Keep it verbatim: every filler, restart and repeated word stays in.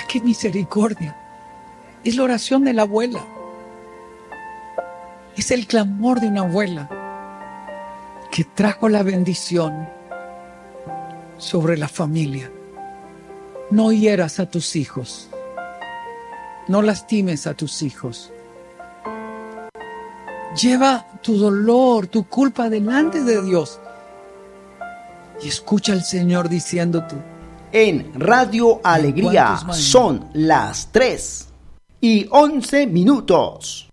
¡Qué misericordia! Es la oración de la abuela. Es el clamor de una abuela que trajo la bendición sobre la familia. No hieras a tus hijos. No lastimes a tus hijos. Lleva tu dolor, tu culpa delante de Dios. Y escucha al Señor diciéndote. En Radio Alegría son las tres y once minutos.